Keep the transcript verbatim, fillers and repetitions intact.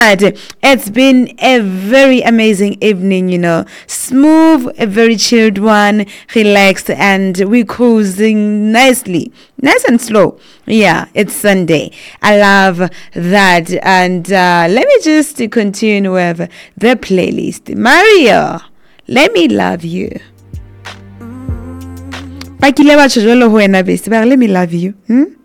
It's been a very amazing evening, you know, smooth, a very chilled one, relaxed, and we're cruising nicely, nice and slow. Yeah, it's Sunday. I love that. And uh, let me just continue with the playlist. Mario, let me love you. Let me love you. Hmm?